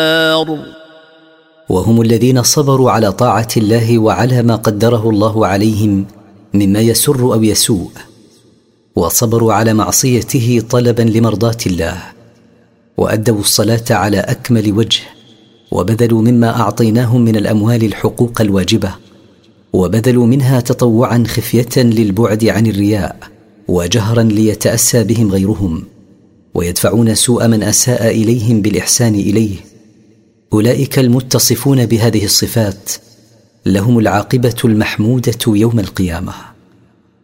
وهم الذين صبروا على طاعة الله وعلى ما قدره الله عليهم مما يسر أو يسوء، وصبروا على معصيته طلبا لمرضاة الله، وأدوا الصلاة على أكمل وجه، وبذلوا مما أعطيناهم من الأموال الحقوق الواجبة، وبذلوا منها تطوعا خفية للبعد عن الرياء، وجهرا ليتأسى بهم غيرهم، ويدفعون سوء من أساء إليهم بالإحسان إليه. أولئك المتصفون بهذه الصفات لهم العاقبة المحمودة يوم القيامة.